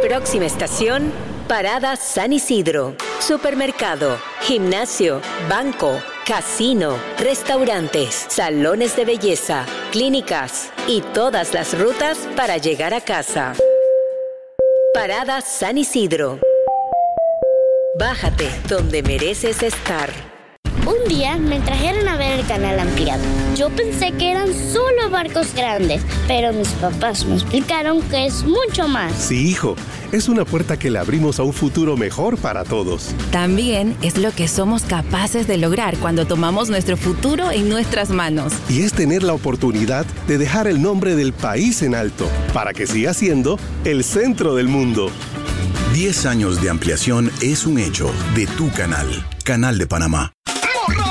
Próxima estación, Parada San Isidro. Supermercado, gimnasio, banco, casino, restaurantes, salones de belleza, clínicas y todas las rutas para llegar a casa. Parada San Isidro. Bájate donde mereces estar. Un día me trajeron a ver el canal ampliado. Yo pensé que eran solo barcos grandes, pero mis papás me explicaron que es mucho más. Sí, hijo, es una puerta que le abrimos a un futuro mejor para todos. También es lo que somos capaces de lograr cuando tomamos nuestro futuro en nuestras manos. Y es tener la oportunidad de dejar el nombre del país en alto, para que siga siendo el centro del mundo. 10 años de ampliación es un hecho de tu canal, Canal de Panamá.